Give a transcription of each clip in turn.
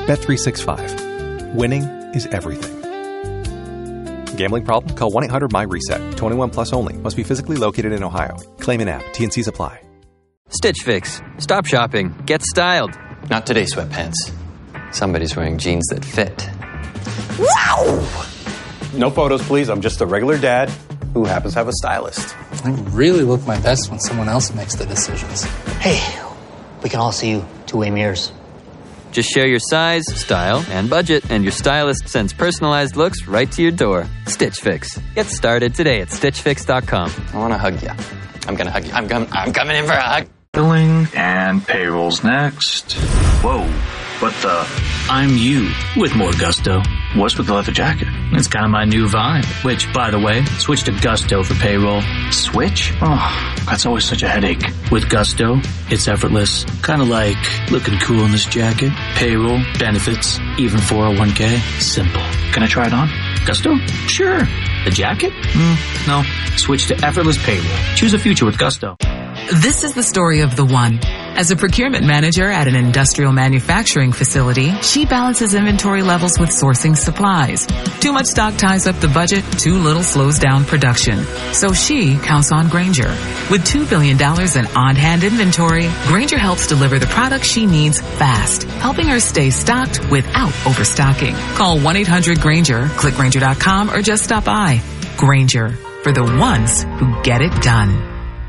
Bet365. Winning is everything. Gambling problem? Call 1-800-MY-RESET. 21 plus only. Must be physically located in Ohio. Claim in app. T&Cs apply. Stitch Fix. Stop shopping. Get styled. Not today, sweatpants. Somebody's wearing jeans that fit. Wow! No photos, please. I'm just a regular dad who happens to have a stylist. I really look my best when someone else makes the decisions. Hey, we can all see you two-way mirrors. Just share your size, style, and budget, and your stylist sends personalized looks right to your door. Stitch Fix. Get started today at StitchFix.com. I want to hug you. I'm going to hug you. I'm coming in for a hug. Billing and payrolls next. Whoa, what the? I'm you with more gusto. What's with the leather jacket? It's kind of my new vibe. Which, by the way, switch to Gusto for payroll. Switch? Oh, that's always such a headache. With Gusto, it's effortless. Kind of like looking cool in this jacket. Payroll, benefits, even 401k. Simple. Can I try it on? Gusto? Sure. The jacket? No. Switch to effortless payroll. Choose a future with Gusto. This is the story of the one. As a procurement manager at an industrial manufacturing facility, she balances inventory levels with sourcing supplies. Too much stock ties up the budget, too little slows down production. So she counts on Grainger. With $2 billion in on-hand inventory, Grainger helps deliver the products she needs fast, helping her stay stocked without overstocking. Call 1-800-GRAINGER, click Grainger.com, or just stop by. Grainger, for the ones who get it done.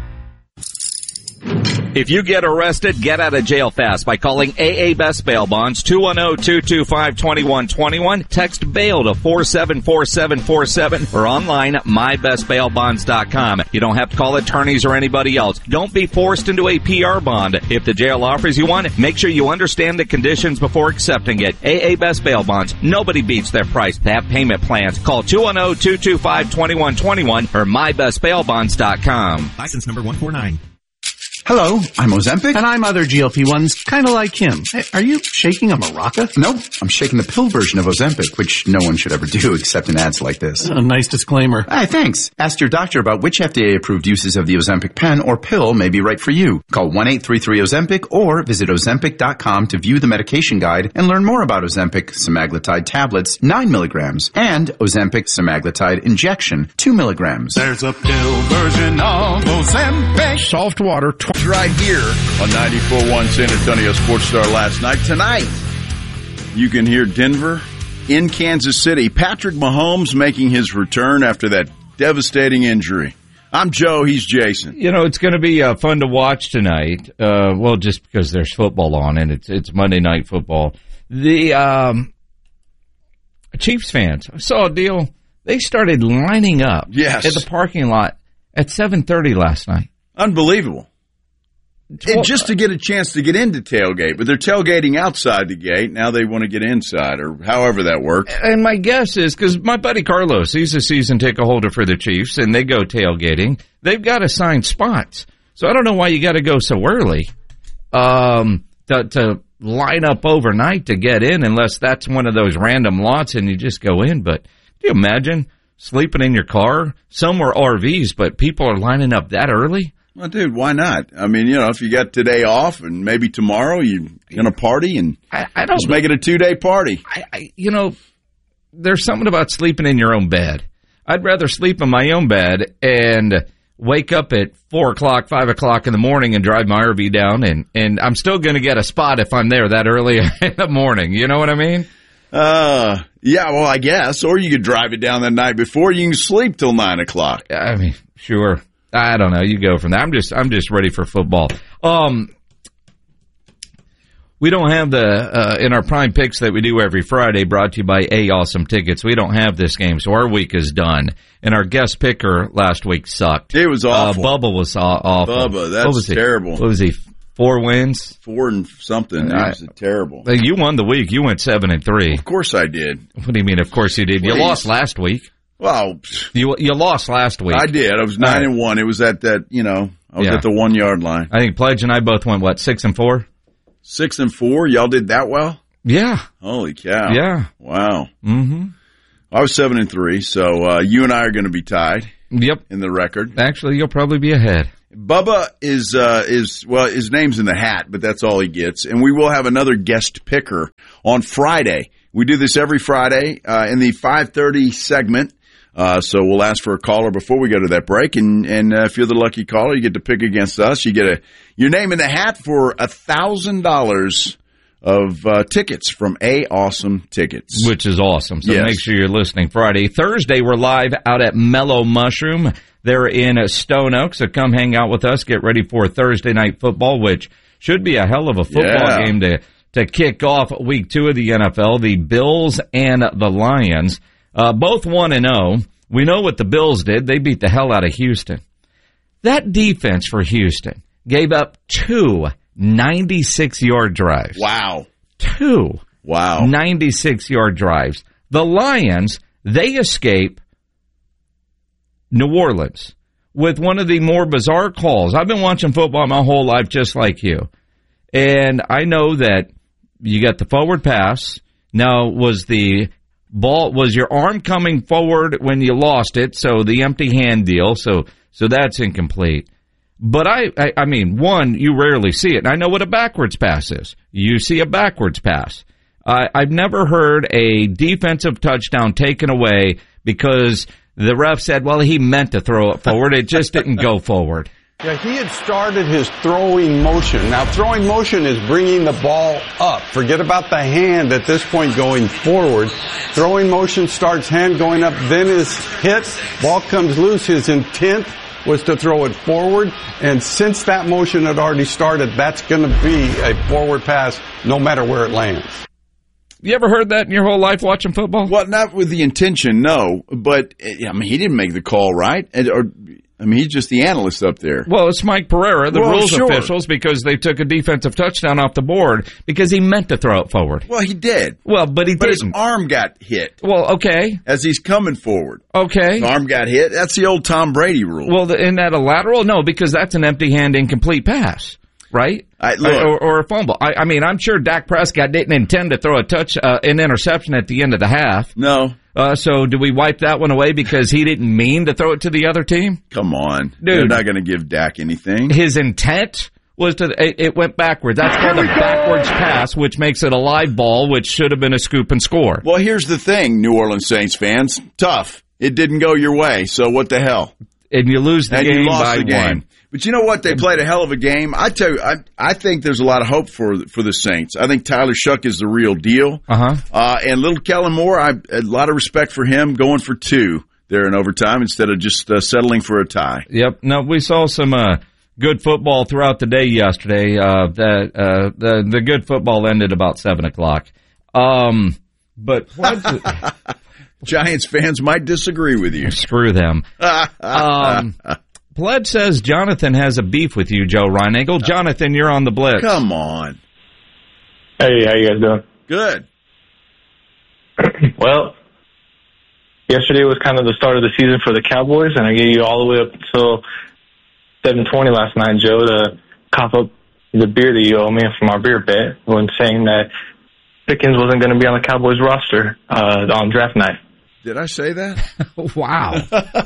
If you get arrested, get out of jail fast by calling AA Best Bail Bonds, 210-225-2121. Text BAIL to 474747 or online at mybestbailbonds.com. You don't have to call attorneys or anybody else. Don't be forced into a PR bond. If the jail offers you one, make sure you understand the conditions before accepting it. AA Best Bail Bonds. Nobody beats their price. They have payment plans. Call 210-225-2121 or mybestbailbonds.com. License number 149. Hello, I'm Ozempic. And I'm other GLP-1s, kind of like him. Hey, are you shaking a maraca? Nope, I'm shaking the pill version of Ozempic, which no one should ever do except in ads like this. A nice disclaimer. Hey, thanks. Ask your doctor about which FDA-approved uses of the Ozempic pen or pill may be right for you. Call 1-833-OZEMPIC or visit Ozempic.com to view the medication guide and learn more about Ozempic semaglutide tablets, 9 milligrams, and Ozempic semaglutide injection, 2 milligrams. There's a pill version of Ozempic. Soft water. Right here on 94.1 San Antonio Sports Star last night. Tonight, you can hear Denver in Kansas City. Patrick Mahomes making his return after that devastating injury. I'm Joe. He's Jason. You know, it's going to be fun to watch tonight. Well, just because there's football on and it's Monday Night Football. The Chiefs fans, I saw a deal. They started lining up at the parking lot at 7:30 last night. Unbelievable. And just to get a chance to get into tailgate, but they're tailgating outside the gate. Now they want to get inside, or however that works. And my guess is, because my buddy Carlos, he's a season ticket holder for the Chiefs, and they go tailgating. They've got assigned spots. So I don't know why you got to go so early to line up overnight to get in, unless that's one of those random lots and you just go in. But can you imagine sleeping in your car? Some were RVs, but people are lining up that early? Well, dude, why not? I mean, you know, if you got today off and maybe tomorrow you're going to party and I don't just make it a 2-day party. You know, there's something about sleeping in your own bed. I'd rather sleep in my own bed and wake up at 4 o'clock, 5 o'clock in the morning and drive my RV down, and I'm still going to get a spot if I'm there that early in the morning. You know what I mean? Yeah, well, I guess. Or you could drive it down the night before. You can sleep till 9 o'clock. I mean, sure. I don't know. You go from there. I'm just ready for football. We don't have the in our prime picks that we do every Friday, brought to you by Awesome Tickets. We don't have this game, so our week is done. And our guest picker last week sucked. It was awful. Bubba was awful. Bubba, that's terrible. What was he? 4 wins? 4 and something. That was terrible. You won the week. You went 7-3. Of course I did. What do you mean? Of course you did. Please. You lost last week. Well, you lost last week. I did. I was 9-1. It was at that, you know, I was at the 1 yard line. I think Pledge and I both went, 6-4? 6-4? Y'all did that well? Yeah. Holy cow. Yeah. Wow. Mm-hmm. I was 7-3, so you and I are going to be tied. Yep. In the record. Actually, you'll probably be ahead. Bubba is well, his name's in the hat, but that's all he gets. And we will have another guest picker on Friday. We do this every Friday in the 5:30 segment. So we'll ask for a caller before we go to that break. And if you're the lucky caller, you get to pick against us. You get your name in the hat for $1,000 of tickets from Awesome Tickets. Which is awesome. So Yes. make sure you're listening Friday. Thursday, we're live out at Mellow Mushroom. They're in Stone Oak, so come hang out with us. Get ready for Thursday Night Football, which should be a hell of a football game to kick off week 2 of the NFL. The Bills and the Lions, both 1-0. We know what the Bills did. They beat the hell out of Houston. That defense for Houston gave up 2 96-yard drives. Wow. 2 96-yard drives. The Lions, they escape New Orleans with one of the more bizarre calls. I've been watching football my whole life just like you. And I know that you got the forward pass. Now, was your arm coming forward when you lost it? So the empty hand deal. So that's incomplete. But I mean, one, you rarely see it. And I know what a backwards pass is. You see a backwards pass. I've never heard a defensive touchdown taken away because the ref said, well, he meant to throw it forward. It just didn't go forward. Yeah, he had started his throwing motion. Now, throwing motion is bringing the ball up. Forget about the hand at this point going forward. Throwing motion starts hand going up, then is hit. Ball comes loose. His intent was to throw it forward. And since that motion had already started, that's going to be a forward pass no matter where it lands. You ever heard that in your whole life watching football? Well, not with the intention, no. But, I mean, he didn't make the call, right? He's just the analyst up there. Well, it's Mike Pereira, the rules officials, because they took a defensive touchdown off the board because he meant to throw it forward. Well, he did. Well, but he didn't. His arm got hit. Well, okay. As he's coming forward. Okay. His arm got hit. That's the old Tom Brady rule. Well, isn't that a lateral? No, because that's an empty hand incomplete pass, right? Or a fumble. I mean, I'm sure Dak Prescott didn't intend to throw an interception at the end of the half. No. So do we wipe that one away because he didn't mean to throw it to the other team? Come on. Dude. They're not going to give Dak anything. His intent was it went backwards. That's called a backwards pass, which makes it a live ball, which should have been a scoop and score. Well, here's the thing, New Orleans Saints fans. Tough. It didn't go your way, so what the hell? And you lose the game by 1. But you know what? They played a hell of a game. I tell you, I think there's a lot of hope for the Saints. I think Tyler Shuck is the real deal. And little Kellen Moore, I a lot of respect for him going for 2 there in overtime instead of just settling for a tie. Yep. No, we saw some good football throughout the day yesterday. The good football ended about 7:00. But Giants fans might disagree with you. Screw them. Pledge says Jonathan has a beef with you, Joe Reinagle. Jonathan, you're on the Blitz. Come on. Hey, how you guys doing? Good. Well, yesterday was kind of the start of the season for the Cowboys, and I gave you all the way up until 7:20 last night, Joe, to cough up the beer that you owe me from our beer bet when saying that Pickens wasn't going to be on the Cowboys roster on draft night. Did I say that? Wow.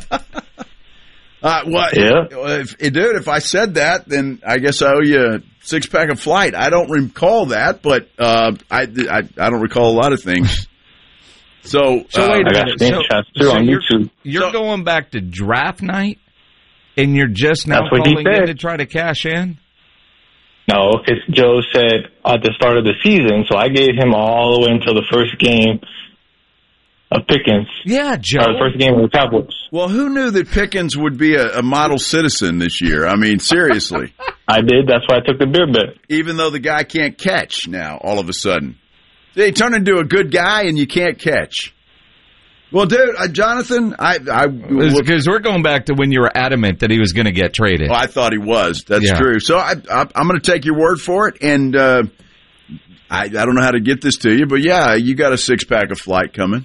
If I said that, then I guess I owe you a 6-pack of Flight. I don't recall that, but I don't recall a lot of things. So wait a minute. On YouTube. You're going back to draft night, and you're just now calling in to try to cash in? No, because Joe said at the start of the season, so I gave him all the way until the first game of Pickens. Yeah, Joe. The first game of the Cowboys. Well, who knew that Pickens would be a model citizen this year? I mean, seriously. I did. That's why I took the beer bet. Even though the guy can't catch now, all of a sudden. They turn into a good guy and you can't catch. Well, dude, Jonathan, because we're going back to when you were adamant that he was going to get traded. Well, I thought he was. That's true. So I'm going to take your word for it, and I don't know how to get this to you, but yeah, you got a 6-pack of Flight coming.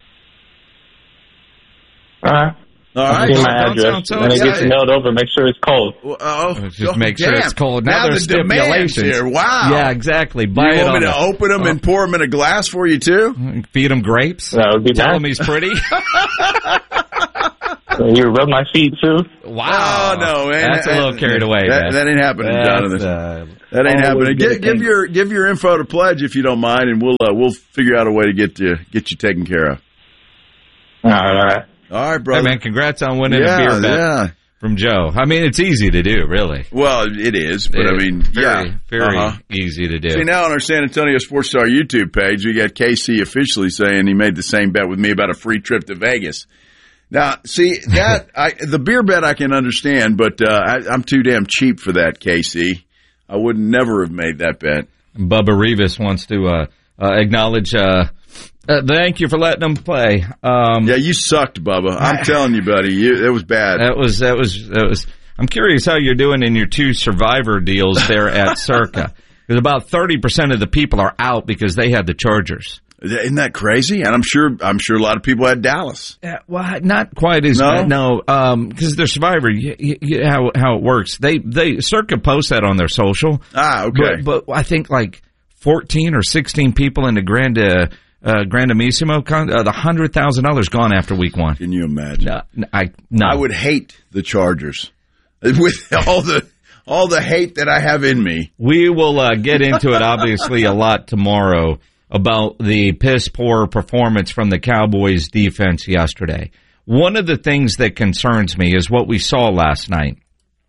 All right. All see my address. When it gets mailed over, make sure it's cold. Just make sure it's cold. Now there's stipulations here. Wow. Yeah, exactly. Buy you want me to open them and pour them in a glass for you, too? Feed him grapes? That would be Tell nice. him he's pretty? You rub my feet, too? Wow. Oh, no, man. That's a little carried away, man. That ain't happening, Jonathan. That ain't happening. Give your info to Pledge if you don't mind, and we'll figure out a way to get you taken care of. All right, brother. Hey, man, congrats on winning a beer bet from Joe. I mean, it's easy to do, really. Well, it is, but very easy to do. See, now on our San Antonio Sports Star YouTube page, we got KC officially saying he made the same bet with me about a free trip to Vegas. Now, see, the beer bet I can understand, but I'm too damn cheap for that, KC. I would never have made that bet. Bubba Rivas wants to acknowledge thank you for letting them play. Yeah, you sucked, Bubba. I'm telling you, buddy. It was bad. That was. I'm curious how you're doing in your 2 Survivor deals there at Circa. Because about 30% of the people are out because they had the Chargers. Isn't that crazy? And I'm sure a lot of people had Dallas. Yeah, well, not quite as bad. No, because they're Survivor. How it works? They Circa posts that on their social. Okay. But I think like 14 or 16 people in the Grandissimo, the $100,000 gone after week 1. Can you imagine? No. I would hate the Chargers with all the hate that I have in me. We will get into it obviously a lot tomorrow about the piss poor performance from the Cowboys defense yesterday. One of the things that concerns me is what we saw last night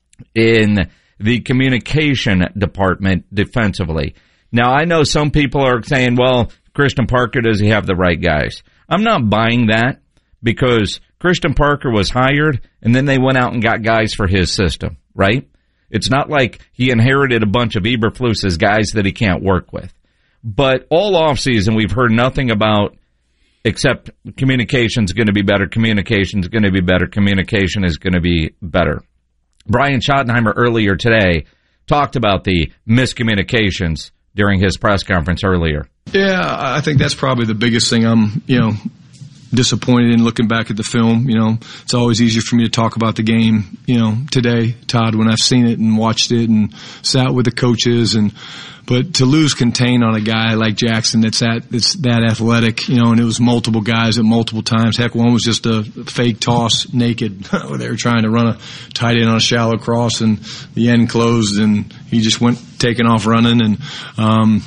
in the communication department defensively. Now, I know some people are saying, well, Christian Parker, does he have the right guys? I'm not buying that because Christian Parker was hired and then they went out and got guys for his system, right? It's not like he inherited a bunch of Eberflus's guys that he can't work with. But all offseason, we've heard nothing about except communication's going to be better, communication's going to be better, communication is going to be better. Brian Schottenheimer earlier today talked about the miscommunications during his press conference earlier. Yeah, I think that's probably the biggest thing I'm, disappointed in looking back at the film. It's always easier for me to talk about the game, today, Todd, when I've seen it and watched it and sat with the coaches but to lose contain on a guy like Jackson that's that athletic, and it was multiple guys at multiple times. Heck, one was just a fake toss naked. They were trying to run a tight end on a shallow cross and the end closed and he just went taking off running and,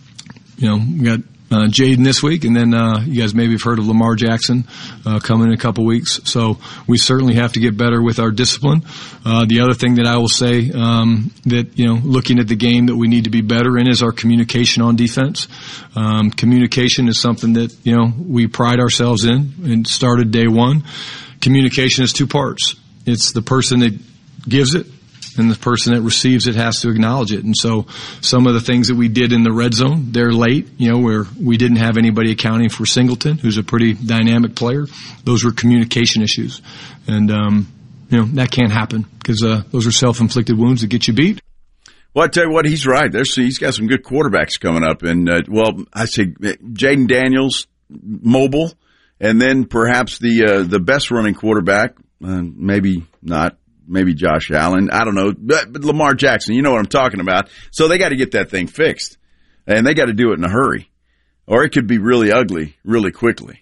we got Jaden this week, and then you guys maybe have heard of Lamar Jackson coming in a couple weeks. So we certainly have to get better with our discipline. The other thing that I will say that, looking at the game that we need to be better in is our communication on defense. Communication is something that, we pride ourselves in and started day one. Communication is 2 parts. It's the person that gives it, and the person that receives it has to acknowledge it. And so some of the things that we did in the red zone, they're late, where we didn't have anybody accounting for Singleton, who's a pretty dynamic player. Those were communication issues. And, that can't happen because those are self-inflicted wounds that get you beat. Well, I tell you what, he's right. He's got some good quarterbacks coming up. And, I say Jaden Daniels, mobile, and then perhaps the best running quarterback, maybe not. Maybe Josh Allen. I don't know. But Lamar Jackson, you know what I'm talking about. So they got to get that thing fixed. And they got to do it in a hurry. Or it could be really ugly really quickly.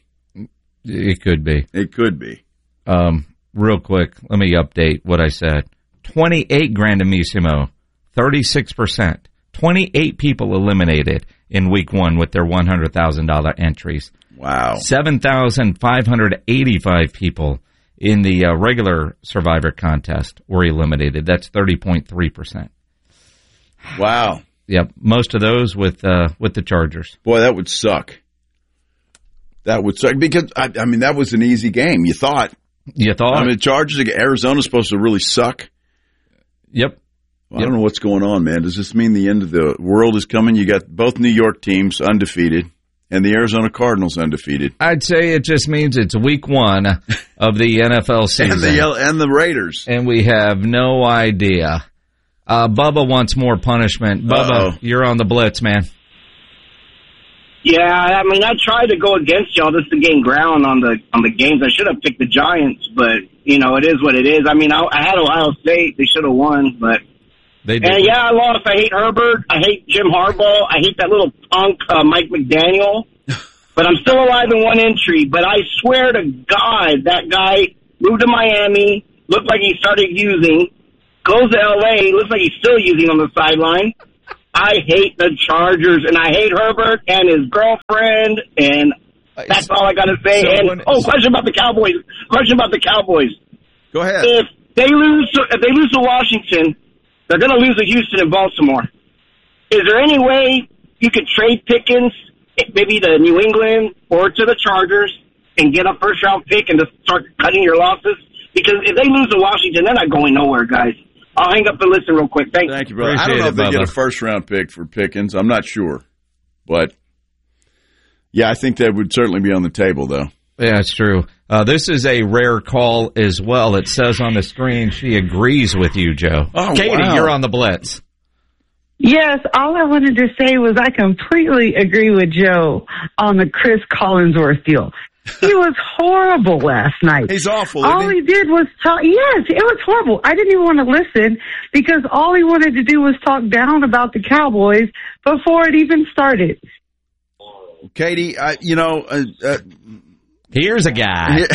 It could be. It could be. Real quick, let me update what I said. 28 Grandissimo, 36%. 28 people eliminated in week 1 with their $100,000 entries. Wow. 7,585 people in the regular Survivor contest were eliminated. That's 30.3%. Wow. Yep, most of those with the Chargers. Boy, that would suck. That would suck because that was an easy game. You thought? The Chargers, Arizona's supposed to really suck. Yep. Well, I don't know what's going on, man. Does this mean the end of the world is coming? You got both New York teams undefeated. And the Arizona Cardinals undefeated. I'd say it just means it's week 1 of the NFL season. and the Raiders. And we have no idea. Bubba wants more punishment. Bubba, You're on the blitz, man. Yeah, I tried to go against y'all just to gain ground on the games. I should have picked the Giants, but, it is what it is. I had Ohio State. They should have won, but... They did. And I lost. I hate Herbert. I hate Jim Harbaugh. I hate that little punk Mike McDaniel. But I'm still alive in 1 entry. But I swear to God, that guy moved to Miami, looked like he started using. Goes to L.A., looks like he's still using on the sideline. I hate the Chargers, and I hate Herbert and his girlfriend, and that's all I got to say. Question about the Cowboys. Go ahead. If they lose to Washington, they're going to lose to Houston and Baltimore. Is there any way you could trade Pickens, maybe to New England or to the Chargers, and get a first-round pick and just start cutting your losses? Because if they lose to Washington, they're not going nowhere, guys. I'll hang up and listen real quick. Thank you, brother. I don't know if they get a first-round pick for Pickens. I'm not sure. But, yeah, I think that would certainly be on the table, though. Yeah, it's true. This is a rare call as well. It says on the screen she agrees with you, Joe. Oh, Katie, wow. You're on the Blitz. Yes, all I wanted to say was I completely agree with Joe on the Chris Collinsworth deal. He was horrible last night. He's awful. All he did was talk. Yes, it was horrible. I didn't even want to listen because all he wanted to do was talk down about the Cowboys before it even started. Katie, here's a guy.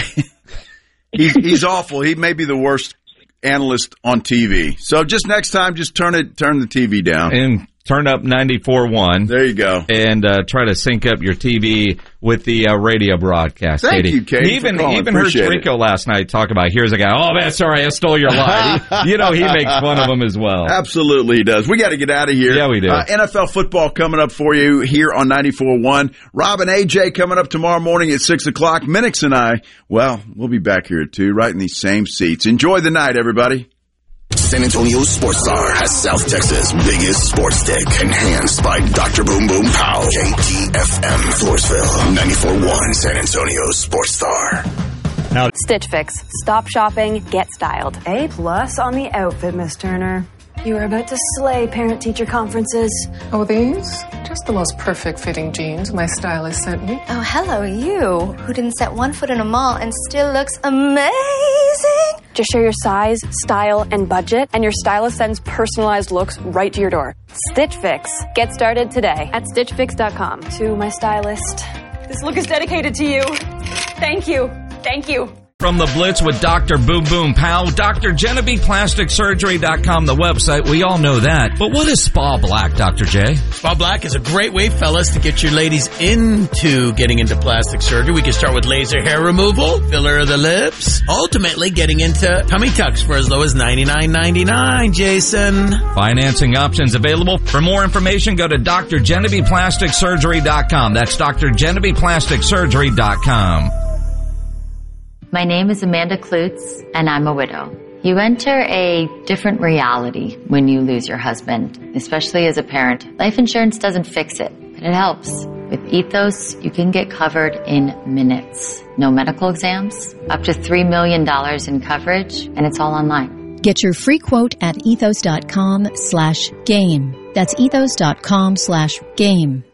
He's awful. He may be the worst analyst on TV. So just next time, just turn the TV down. And turn up 94.1. There you go. And try to sync up your TV with the radio broadcast, Thank Katie. you, Katie. Even heard Rico last night talk about, here's a guy, oh, man, sorry, I stole your line. He makes fun of him as well. Absolutely he does. We got to get out of here. Yeah, we do. NFL football coming up for you here on 94.1. Rob and AJ coming up tomorrow morning at 6 o'clock. Minix and I, well, we'll be back here at 2, right in these same seats. Enjoy the night, everybody. San Antonio Sports Star has South Texas' biggest sports stick, enhanced by Dr. Boom Boom Pow. KTFM Floresville, 94.1 San Antonio Sports Star. Now, Stitch Fix. Stop shopping, get styled. A+ on the outfit, Miss Turner. You were about to slay parent-teacher conferences. Oh, these? Just the most perfect fitting jeans my stylist sent me. Oh, hello, you, who didn't set one foot in a mall and still looks amazing. Just share your size, style, and budget, and your stylist sends personalized looks right to your door. Stitch Fix. Get started today at StitchFix.com. To my stylist, this look is dedicated to you. Thank you. Thank you. From the Blitz with Dr. Boom Boom Pow, DrJennebyPlasticSurgery.com, the website. We all know that. But what is Spa Black, Dr. J? Spa Black is a great way, fellas, to get your ladies into getting into plastic surgery. We can start with laser hair removal, filler of the lips, ultimately getting into tummy tucks for as low as $99.99, Jason. Financing options available. For more information, go to DrJennebyPlasticSurgery.com. That's DrJennebyPlasticSurgery.com. My name is Amanda Klutz, and I'm a widow. You enter a different reality when you lose your husband, especially as a parent. Life insurance doesn't fix it, but it helps. With Ethos, you can get covered in minutes. No medical exams, up to $3 million in coverage, and it's all online. Get your free quote at ethos.com/game. That's ethos.com/game.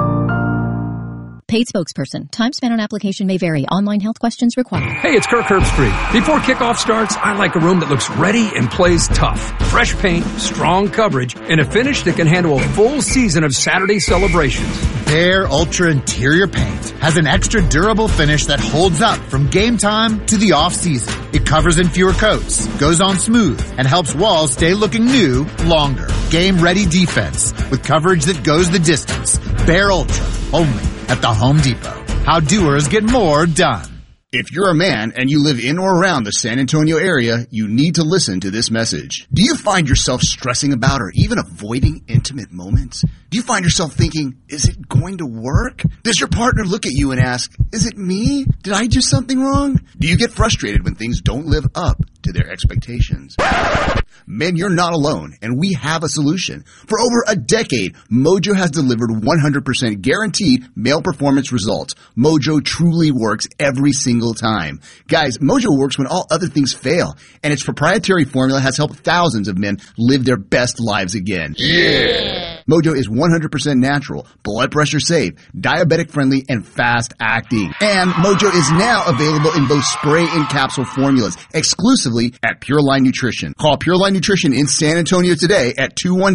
Paid spokesperson. Time spent on application may vary. Online health questions required. Hey, it's Kirk Herbstreit. Before kickoff starts, I like a room that looks ready and plays tough. Fresh paint, strong coverage, and a finish that can handle a full season of Saturday celebrations. Behr Ultra Interior Paint has an extra durable finish that holds up from game time to the off-season. It covers in fewer coats, goes on smooth, and helps walls stay looking new longer. Game-ready defense with coverage that goes the distance. Behr Ultra, only at the Home Depot. How doers get more done. If you're a man and you live in or around the San Antonio area, you need to listen to this message. Do you find yourself stressing about or even avoiding intimate moments? Do you find yourself thinking, is it going to work? Does your partner look at you and ask, is it me? Did I do something wrong? Do you get frustrated when things don't live up to their expectations? Men, you're not alone, and we have a solution. For over a decade, Mojo has delivered 100% guaranteed male performance results. Mojo truly works every single time. Guys, Mojo works when all other things fail, and its proprietary formula has helped thousands of men live their best lives again. Yeah! Mojo is 100% natural, blood pressure safe, diabetic friendly, and fast acting. And Mojo is now available in both spray and capsule formulas, exclusively at Pure Line Nutrition. Call Pure Line Nutrition in San Antonio today at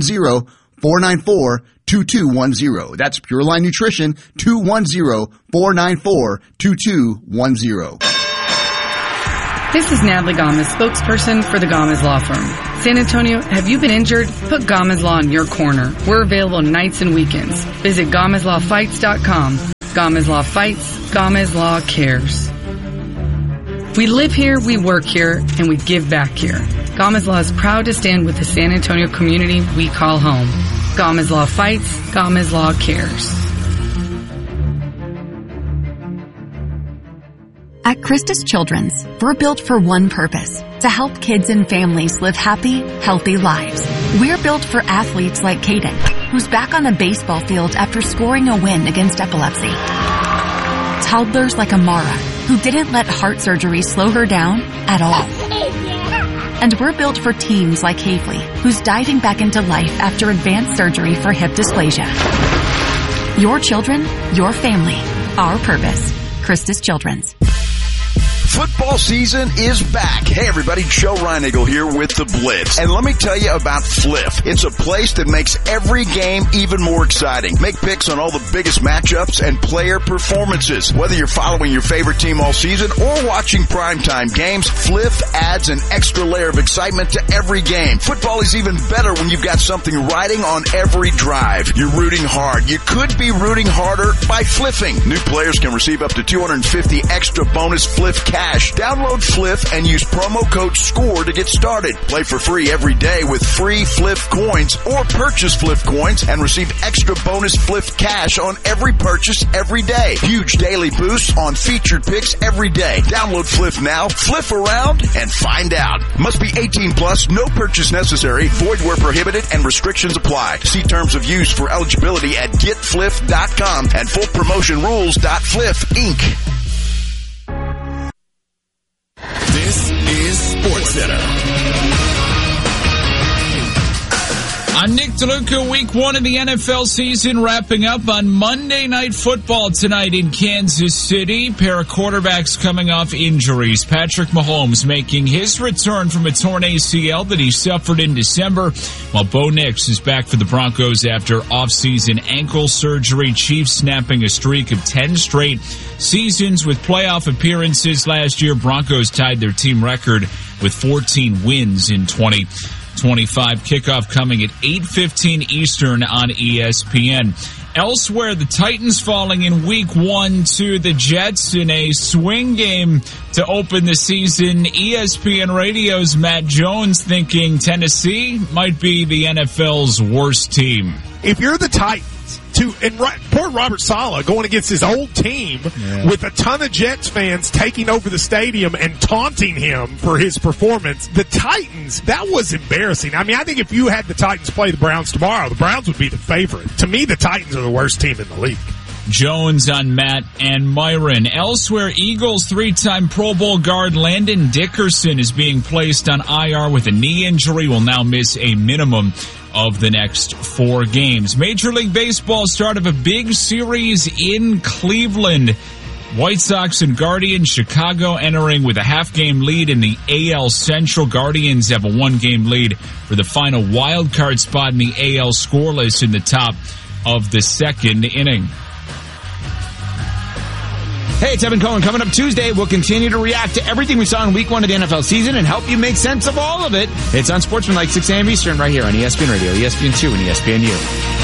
210-494-2210. That's Pure Line Nutrition, 210-494-2210. This is Natalie Gomez, spokesperson for the Gomez Law Firm. San Antonio, have you been injured? Put Gomez Law in your corner. We're available nights and weekends. Visit GomezLawFights.com. Gomez Law Fights, Gomez Law Cares. We live here, we work here, and we give back here. Gomez Law is proud to stand with the San Antonio community we call home. Gomez Law Fights, Gomez Law Cares. At Christus Children's, we're built for one purpose, to help kids and families live happy, healthy lives. We're built for athletes like Caden, who's back on the baseball field after scoring a win against epilepsy. Toddlers like Amara, who didn't let heart surgery slow her down at all. And we're built for teens like Havely, who's diving back into life after advanced surgery for hip dysplasia. Your children, your family, our purpose. Christus Children's. Football season is back. Hey everybody, Joe Reinigle here with the Blitz. And let me tell you about Fliff. It's a place that makes every game even more exciting. Make picks on all the biggest matchups and player performances. Whether you're following your favorite team all season or watching primetime games, Fliff adds an extra layer of excitement to every game. Football is even better when you've got something riding on every drive. You're rooting hard. You could be rooting harder by fliffing. New players can receive up to $250 extra bonus Fliff cash. Download Fliff and use promo code SCORE to get started. Play for free every day with free Fliff coins or purchase Fliff coins and receive extra bonus Fliff cash on every purchase every day. Huge daily boosts on featured picks every day. Download Fliff now, fliff around, and find out. Must be 18 plus, no purchase necessary, void where prohibited, and restrictions apply. See terms of use for eligibility at getfliff.com and fullpromotionrules.fliff.inc. This is SportsCenter. I'm Nick DeLuca. Week 1 of the NFL season wrapping up on Monday Night Football tonight in Kansas City. Pair of quarterbacks coming off injuries. Patrick Mahomes making his return from a torn ACL that he suffered in December, while Bo Nix is back for the Broncos after offseason ankle surgery. Chiefs snapping a streak of 10 straight seasons with playoff appearances last year. Broncos tied their team record with 14 wins in 2025. Kickoff coming at 8:15 Eastern on ESPN. Elsewhere, the Titans falling in Week 1 to the Jets in a swing game to open the season. ESPN Radio's Matt Jones thinking Tennessee might be the NFL's worst team. If you're the Titans, poor Robert Saleh going against his old team with a ton of Jets fans taking over the stadium and taunting him for his performance. The Titans, that was embarrassing. I mean, I think if you had the Titans play the Browns tomorrow, the Browns would be the favorite. To me, the Titans are the worst team in the league. Jones on Matt and Myron. Elsewhere, Eagles 3-time Pro Bowl guard Landon Dickerson is being placed on IR with a knee injury, will now miss a minimum of the next 4 games. Major League Baseball start of a big series in Cleveland. White Sox and Guardians, Chicago entering with a half-game lead in the AL Central. Guardians have a 1-game lead for the final wild card spot in the AL scoreless in the top of the 2nd inning. Hey, it's Evan Cohen. Coming up Tuesday, we'll continue to react to everything we saw in Week 1 of the NFL season and help you make sense of all of it. It's on Sportsmanlike, 6 a.m. Eastern, right here on ESPN Radio, ESPN2, and ESPNU.